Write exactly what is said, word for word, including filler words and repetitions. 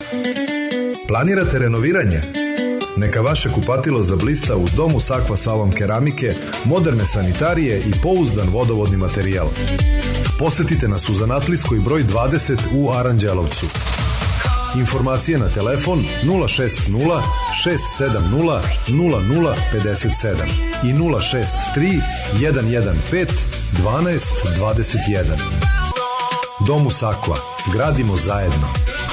Planirate renoviranje? Neka vaše kupatilo zablista uz Domus Aqua salon keramike, moderne sanitarije i pouzdan vodovodni materijal. Posetite nas u Zanatlijskoj broj dvadeset u Aranđelovcu. Informacije na telefon nula šest nula šest sedam nula nula nula pet sedam i nula šest tri jedan jedan pet dvanaest dvadeset jedan. Domus Aqua. Gradimo zajedno.